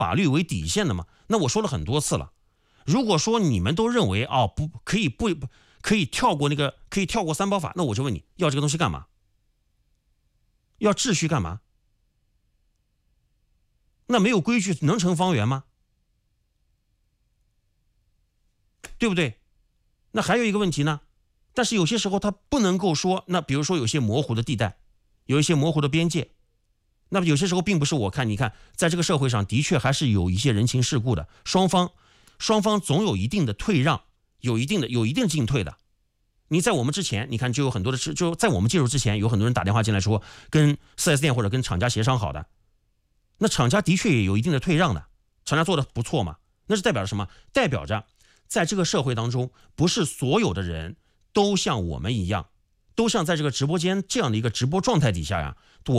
法律为底线的嘛。那我说了很多次了，如果说你们都认为不可以跳过三包法，那我就问你要这个东西干嘛？要秩序干嘛？那没有规矩能成方圆吗？对不对？那还有一个问题呢，但是有些时候它不能够说，那比如说有些模糊的地带，有一些模糊的边界，那么有些时候并不是你看在这个社会上的确还是有一些人情世故的，双方总有一定的退让，有一定进退的。你在我们之前，你看就有很多的就在我们介入之前，有很多人打电话进来说跟 4S 店或者跟厂家协商好的，那厂家的确也有一定的退让的，厂家做的不错嘛，那是代表着什么？代表着在这个社会当中，不是所有的人都像我们一样，都像在这个直播间这样的一个直播状态底下呀，